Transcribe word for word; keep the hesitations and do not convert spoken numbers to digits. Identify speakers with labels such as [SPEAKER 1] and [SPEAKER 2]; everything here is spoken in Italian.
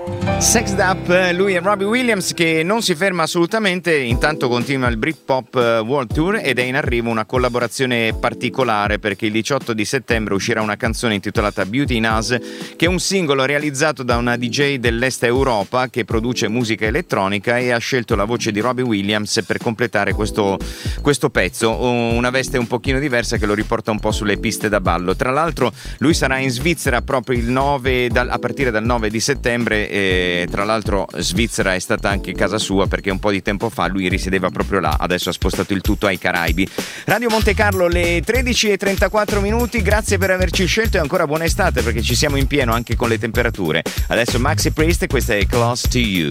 [SPEAKER 1] Sexed Up, lui è Robbie Williams che non si ferma assolutamente, intanto continua il Britpop World Tour ed è in arrivo una collaborazione particolare perché il diciotto di settembre uscirà una canzone intitolata Beauty in Us, che è un singolo realizzato da una D J dell'Est Europa che produce musica elettronica e ha scelto la voce di Robbie Williams per completare questo, questo pezzo, una veste un pochino diversa che lo riporta un po' sulle piste da ballo. Tra l'altro lui sarà in Svizzera proprio il nove, a partire dal nove di settembre e tra l'altro Svizzera è stata anche casa sua perché un po' di tempo fa lui risiedeva proprio là, adesso ha spostato il tutto ai Caraibi. Radio Monte Carlo, le tredici e trentaquattro minuti, grazie per averci scelto e ancora buona estate perché ci siamo in pieno anche con le temperature. Adesso Maxi Priest e questa è Close to You.